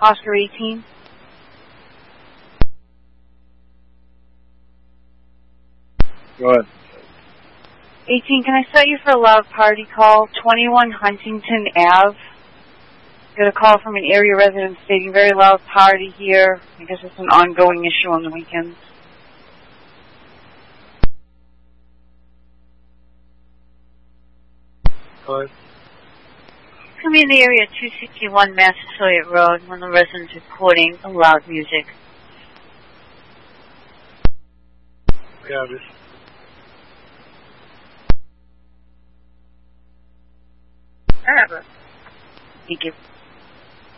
Oscar 18. Go ahead. 18, can I set you for a loud party call? 21 Huntington Ave. Got a call from an area resident stating very loud party here. I guess it's an ongoing issue on the weekends. Go ahead. Come in the area 261 Massasoit Road. One of the residents reporting loud music. Yeah, this. Thank you.